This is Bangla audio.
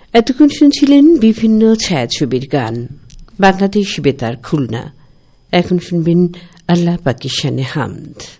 এতক্ষণ শুনছিলেন বিভিন্ন ছায়াছবির গান। বাংলাদেশ বেতার খুলনা। এখন শুনবেন আল্লাহ পাকের শানে হামদ।